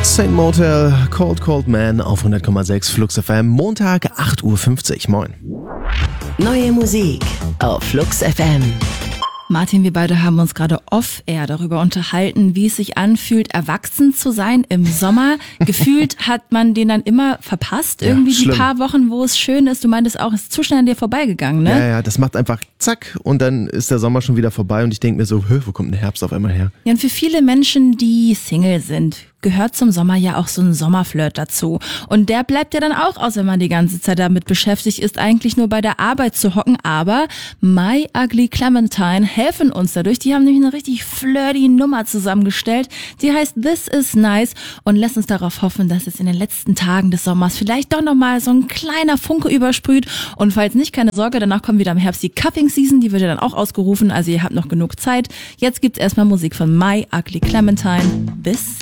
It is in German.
St. Motel, Cold Cold Man auf 100,6 Flux FM, Montag 8.50 Uhr. Moin. Neue Musik auf Flux FM. Martin, wir beide haben uns gerade off-air darüber unterhalten, wie es sich anfühlt, erwachsen zu sein im Sommer. Gefühlt hat man den dann immer verpasst, irgendwie die paar Wochen, wo es schön ist. Du meintest auch, es ist zu schnell an dir vorbeigegangen, ne? Ja, das macht einfach zack und dann ist der Sommer schon wieder vorbei und ich denke mir so, wo kommt der Herbst auf einmal her? Ja, und für viele Menschen, die Single sind, gehört zum Sommer ja auch so ein Sommerflirt dazu. Und der bleibt ja dann auch aus, wenn man die ganze Zeit damit beschäftigt ist, eigentlich nur bei der Arbeit zu hocken. Aber My Ugly Clementine helfen uns dadurch. Die haben nämlich eine richtig flirty Nummer zusammengestellt. Die heißt This Is Nice und lässt uns darauf hoffen, dass es in den letzten Tagen des Sommers vielleicht doch nochmal so ein kleiner Funke übersprüht. Und falls nicht, keine Sorge, danach kommt wieder im Herbst die Cuffing Season. Die wird ja dann auch ausgerufen, also ihr habt noch genug Zeit. Jetzt gibt's erstmal Musik von My Ugly Clementine. Bis